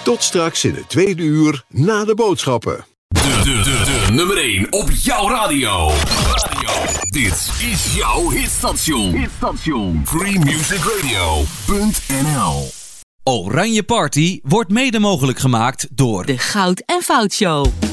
Tot straks in het tweede uur na de boodschappen. De nummer 1 op jouw radio. Dit is jouw hitstation. freemusicradio.nl. Oranje Party wordt mede mogelijk gemaakt door de Goud en Fout Show.